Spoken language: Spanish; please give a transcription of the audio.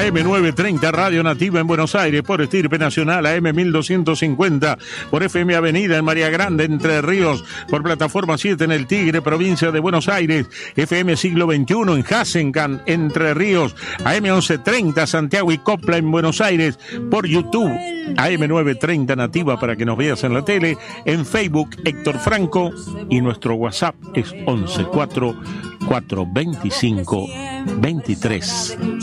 AM930 Radio Nativa en Buenos Aires, por Estirpe Nacional, AM1250, por FM Avenida en María Grande, Entre Ríos, por Plataforma 7 en El Tigre, provincia de Buenos Aires, FM Siglo XXI en Hasencan, Entre Ríos, AM1130 Santiago y Copla en Buenos Aires, por YouTube, AM930 Nativa para que nos veas en la tele, en Facebook Héctor Franco, y nuestro WhatsApp es 11 4 425 23